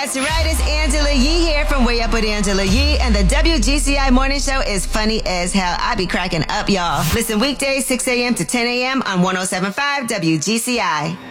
That's right, it's Angela Yee here from Way Up with Angela Yee, and the WGCI Morning Show is funny as hell. I be cracking up, y'all. Listen weekdays 6 a.m. to 10 a.m. on 107.5 WGCI.